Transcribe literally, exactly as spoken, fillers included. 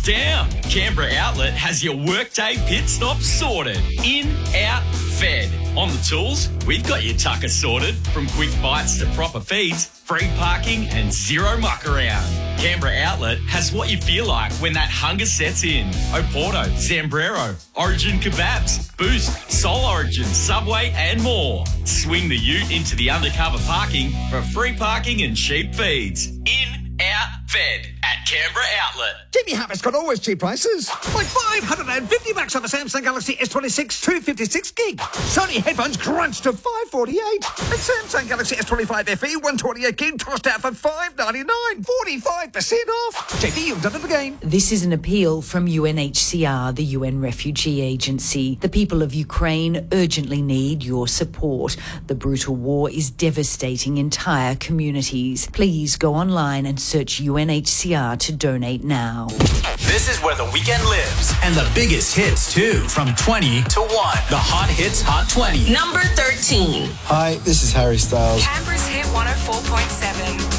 down. Canberra Outlet has your workday pit stop sorted. In, out, fed. On the tools, we've got your tucker sorted. From quick bites to proper feeds, free parking and zero muck around. Canberra Outlet has what you feel like when that hunger sets in. Oporto, Zambrero, Origin Kebabs, Boost, Soul Origin, Subway and more. Swing the ute into the undercover parking for free parking and cheap feeds. In, out, fed at Canberra Outlet. Jimmy Harris got always cheap prices. Like five hundred fifty bucks on the Samsung Galaxy S twenty-six two fifty-six gig. Sony headphones crunched to five forty-eight. And Samsung Galaxy S twenty-five F E one twenty-eight gig tossed out for five ninety-nine. forty-five percent off. J B, you've done it again. This is an appeal from U N H C R, the U N Refugee Agency. The people of Ukraine urgently need your support. The brutal war is devastating entire communities. Please go online and search U N H C R to donate now. This is where the weekend lives. And the biggest hits, too, from twenty to one. The Hot Hits Hot twenty. Number thirteen. Hi, this is Harry Styles. Canberra's Hit one oh four point seven.